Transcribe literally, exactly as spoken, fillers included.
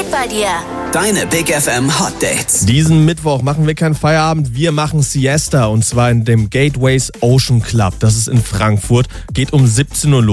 geht bei dir? Deine Big F M Hot Dates. Diesen Mittwoch machen wir keinen Feierabend, wir machen Siesta und zwar in dem Gateways Ocean Club. Das ist in Frankfurt, geht um siebzehn Uhr los.